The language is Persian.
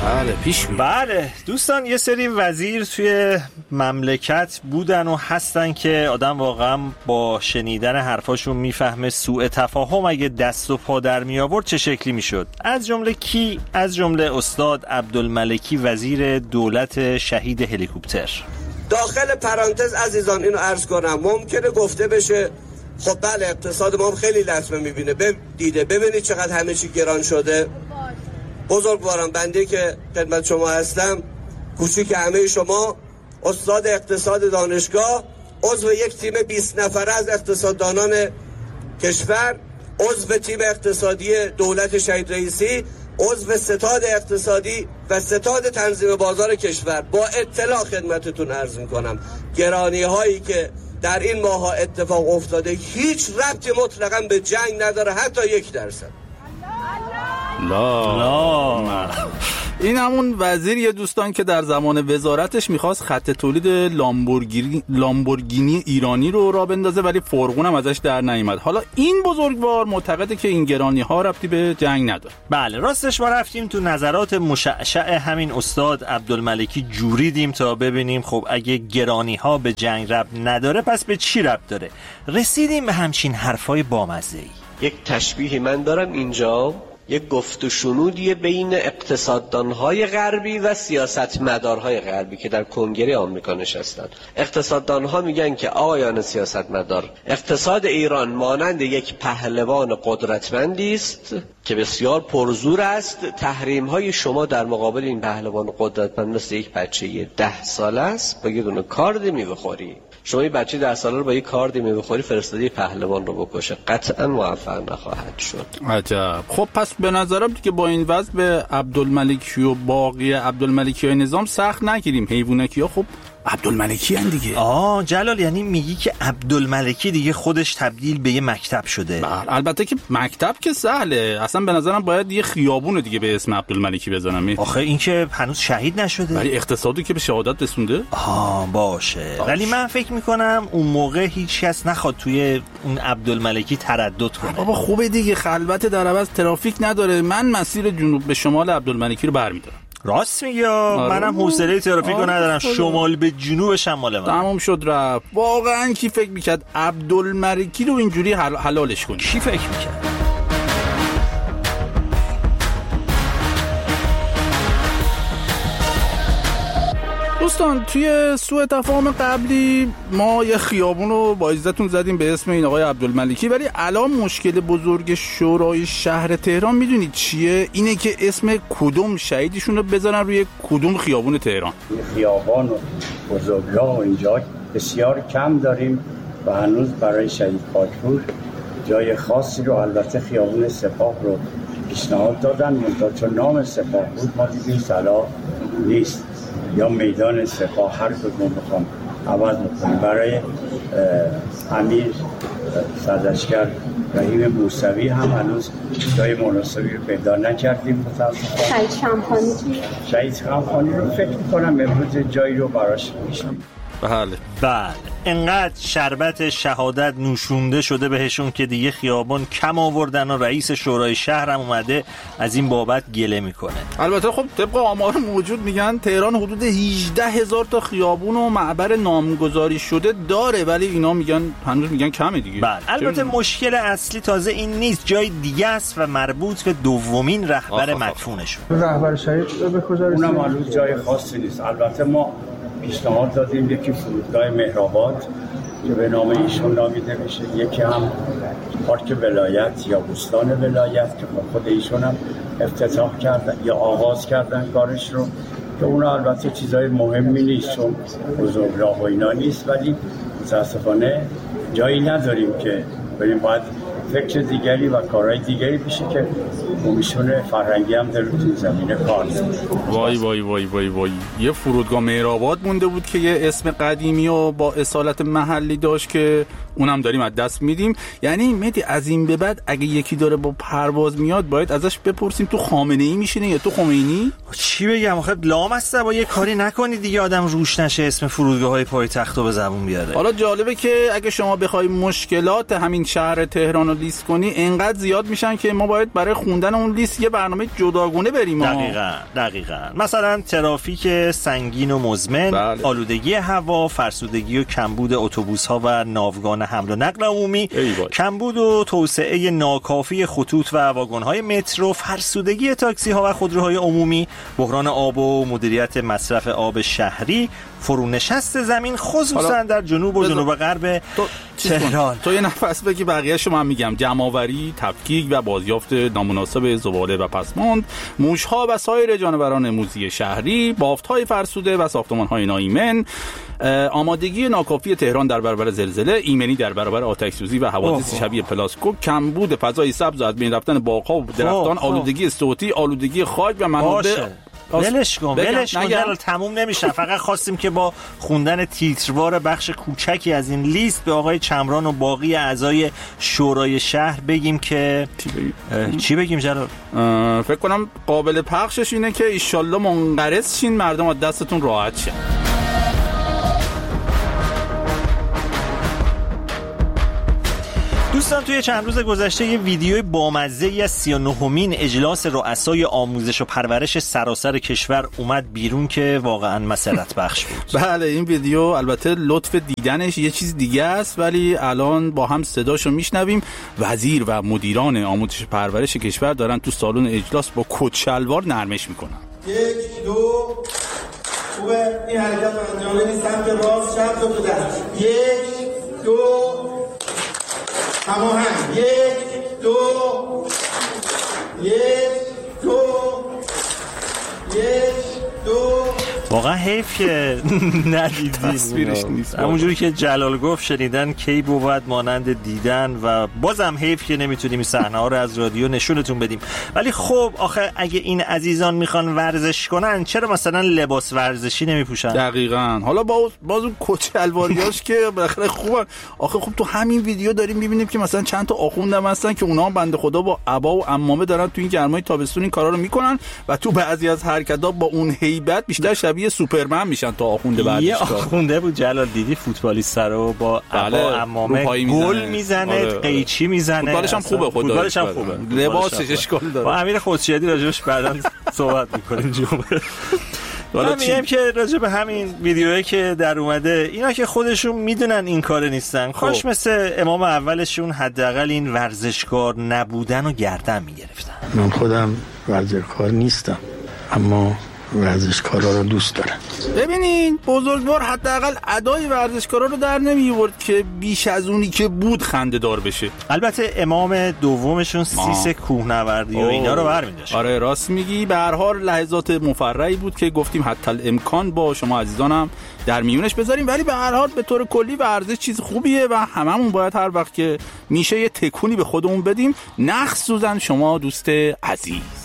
بله پیش می. بله دوستان، یه سری وزیر توی مملکت بودن و هستن که آدم واقعا با شنیدن حرفاشون میفهمه سوء تفاهم اگه دست و پا در می آورد چه شکلی میشد. از جمله کی؟ از جمله استاد عبدالملکی وزیر دولت شهید هلیکوپتر. داخل پرانتز عزیزان اینو عرض کنم، ممکنه گفته بشه خب بله اقتصاد ما هم خیلی لطمه میبینه، دیده ببینید چقدر همه چی گران شده. بزرگواران، بنده که خدمت شما هستم، کوچیک همه شما، استاد اقتصاد دانشگاه، عضو یک تیم 20 نفره از اقتصاددانان کشور، عضو تیم اقتصادی دولت شهید رئیسی، عضو ستاد اقتصادی و ستاد تنظیم بازار کشور. با اطلاع خدمتتون عرض میکنم گرانی هایی که در این ماها اتفاق افتاده هیچ ربطی مطلقاً به جنگ نداره، حتی 1%. لا این همون وزیریه دوستان که در زمان وزارتش میخواست خط تولید لامبورگینی ایرانی رو راه بندازه ولی فرقون هم ازش در نیامد. حالا این بزرگوار معتقده که این گرانی ها ربطی به جنگ نداره. بله راستش ما رفتیم تو نظرات مشعشع همین استاد عبدالملکی جوریدیم تا ببینیم خب اگه گرانی ها به جنگ ربط نداره پس به چی ربط داره. رسیدیم به همچین حرفای بامزه‌ای. یک تشبیهی من دارم اینجا، یک گفت و شنودی بین اقتصاددانهای غربی و سیاستمدارهای غربی که در کنگره آمریکا نشستند. اقتصاددانها میگن که آقایان سیاستمدار، اقتصاد ایران مانند یک پهلوان قدرتمندی است که بسیار پرزور است. تحریم‌های شما در مقابل این پهلوان قدرتمند مثل یک بچه 10 ساله است، با یه دونه کارد می‌خوری. شما این بچه 10 ساله رو با یک کاردی می‌بخوری فرستادی پهلوان رو بکشه، قطعا موفق نخواهد شد. عجب. خب پس به نظرم که با این وضع به عبدالملکی و باقی عبدالملکی‌های نظام سخت نگیریم. حیوانکی‌ها خب عبدالملکی هن دیگه. جلال یعنی میگی که عبدالملکی دیگه خودش تبدیل به یه مکتب شده؟ البته که مکتب که سهله، اصلا به نظرم باید یه خیابون دیگه به اسم عبدالملکی بزنم. آخه این که هنوز شهید نشده، ولی اقتصادی که به شهادت رسونده. باشه ولی من فکر میکنم اون موقع هیچ کس نخواد توی اون عبدالملکی تردد کنه. بابا خوبه دیگه، خلوت در عوض ترافیک نداره. من مسیر جنوب به شمال عبدالملکی رو برمی‌دارم. راست میگی. منم حوصله ترافیکو ندارم. شمال به جنوبش هم مال من. تمام شد رفت. واقعا کی فکر میکرد عبدالملکی رو اینجوری حلالش کنی؟ کی فکر میکرد؟ دوستان توی سوء تفاهم قبلی ما یه خیابون رو با عزتون زدیم به اسم این آقای عبدالملکی، ولی الان مشکل بزرگ شورای شهر تهران میدونید چیه؟ اینه که اسم کدوم شهیدشون رو بذارن روی کدوم خیابون تهران. خیابان و بزرگراه و اینجا بسیار کم داریم و هنوز برای شهید خاکپور جای خاصی رو، البته خیابون سپاه رو پیشنهاد دادن، منتها چون نام سپاه بود ما دیدیم صلاح نیست، یا میدان سپاه، هر کدوم بخوام عوض میکنیم. برای امیر سرلشکر رحیم موسوی هم هنوز جای مناسبی رو پیدا نکردیم. شهید شمخانی چی؟ شهید شمخانی رو فکر میکنم امروز جایی رو براش میشیم. بله انقدر شربت شهادت نوشونده شده بهشون که دیگه خیابان کم آوردن و رئیس شورای شهر هم اومده از این بابت گله میکنه. البته خب طبق آمار موجود میگن تهران حدود 18,000 تا خیابون و معبر نامگذاری شده داره، ولی اینا میگن هنوز میگن کمه دیگه. بله البته مشکل اصلی تازه این نیست، جای دیگه است و مربوط به دومین رهبر مدفونشون. رهبر شهید اونم هنوز جای خاصی نیست. البته ما پیشنهاد دادیم یکی فرودگاه مهرآباد که به نام ایشون نامیده بشه، یکی هم پارک ولایت یا بستان ولایت که خود ایشون هم افتتاح کردن یا آغاز کردن کارش رو، که اون البته چیزای مهمی نیست چون بزرگراه و اینا نیست، ولی متاسفانه جایی نداریم که بریم. باید فکر دیگری و کارهای دیگری بشه که کمیسیون فرهنگی هم در این زمینه کار کنه. وای یه فرودگاه مهرآباد مونده بود که یه اسم قدیمی و با اصالت محلی داشت که اونم داریم از دست میدیم. یعنی مهدی از این به بعد اگه یکی داره با پرواز میاد باید ازش بپرسیم تو خامنه‌ای میشینه یا تو خمینی؟ چی بگم آخه لامصب با یه کاری نکنی دیگه آدم روش نشه اسم فرودگاه‌های پایتختو به زبون بیاره. حالا جالبه که اگه شما بخوای مشکلات همین شهر تهران رو لیست کنی انقدر زیاد میشن که ما باید برای خوندن خوندن اون لیست یه برنامه جداگونه بریم. دقیقاً. مثلا ترافیک سنگین و مزمن، بله. آلودگی هوا، فرسودگی و کمبود اتوبوس‌ها و ناوگان حمل و نقل عمومی، کمبود و توسعه ناکافی خطوط و واگن‌های مترو، فرسودگی تاکسی‌ها و خودروهای عمومی، بحران آب و مدیریت مصرف آب شهری، فرونشست زمین خصوصا در جنوب و جنوب غرب تهران. تو یه نفس بگی بقیه شما هم میگم. جمع‌آوری، تفکیک و بازیافت نامناسب زباله و پسماند، موش‌ها و سایر جانوران موذی شهری، بافت‌های فرسوده و ساختمان‌های ناایمن، آمادگی ناکافی تهران در برابر زلزله، ایمنی در برابر آتش‌سوزی و حوادث شبیه پلاسکو، کمبود فضای سبز و از بین رفتن باغ‌ها و درختان، آلودگی صوتی، آلودگی خاک و منابع. ولش کن تموم نمیشه. فقط خواستیم که با خوندن تیتروار بخش کوچکی از این لیست به آقای چمران و باقی اعضای شورای شهر بگیم که چی بگیم جلال؟ فکر کنم قابل پخشش اینه که ایشالله منقرض شین، مردم از دستتون راحت شن. دوستان توی چند روز گذشته یه ویدیوی بامزه‌ای از 39مین اجلاس رؤسای آموزش و پرورش سراسر کشور اومد بیرون که واقعا مسرت بخش بود. بله این ویدیو البته لطف دیدنش یه چیز دیگه است، ولی الان با هم صداشو میشنویم. وزیر و مدیران آموزش و پرورش کشور دارن تو سالن اجلاس با کت شلوار نرمش میکنن. 1 2 خوبه این حرکت رو انجام بدید، سمت راست چپ تو دست. 1 2 هماهنگ. 1 2 1 2 1 2. واقعا حیف که ندیدین، تصویرش نیست. همونجوری که جلال گفت شنیدن کی بود مانند دیدن، و بازم حیف که نمیتونیم این صحنه‌ها رو از رادیو نشونتون بدیم. ولی خب آخه اگه این عزیزان میخوان ورزش کنن چرا مثلا لباس ورزشی نمیپوشن؟ دقیقاً. حالا باز اون کت شلواریاش که بالاخره خوبن. آخه خب تو همین ویدیو داریم میبینیم که مثلا چند تا آخوندم هستن که اونا هم بنده خدا با عبا و عمامه دارن تو این گرمای تابستون این کارا رو میکنن و تو بعضی از حرکت‌ها با اون هیبت بیشتر شبیه سوپرمن میشن تا آخونده بعدش. یه آخونده بود جلال دیدی فوتبالیست رو با عبا عمامه گل میزنه، قیچی میزنه. فوتبالش هم خوبه، فوتبالش هم خوبه، لباسش اشکال داره. با امیر خودشیدی راجبش بعداً صحبت می‌کنیم جمعه. حالا میگم که راجع به همین ویدیوهایی که در اومده، اینا که خودشون میدونن این کار نیستن، کاش مثل امام اولشون حداقل این ورزشکار نبودن و گردن میگرفتن. من خودم ورزشکار نیستم اما ورزشکارا رو دوست دارم. ببینین بزرگوار حداقل ادای ورزشکارا رو در نمیورد که بیش از اونی که بود خنده دار بشه. البته امام دومشون سیس کوهنوردی و اینا رو برمی‌داشت. آره راست میگی. به هر حال لحظات مفرحی بود که گفتیم حتی امکان با شما عزیزانم در میونش بذاریم، ولی به هر حال به طور کلی ورزش چیز خوبیه و هممون باید هر وقت که میشه یه تکونی به خودمون بدیم، نخصوصا شما دوست عزیز.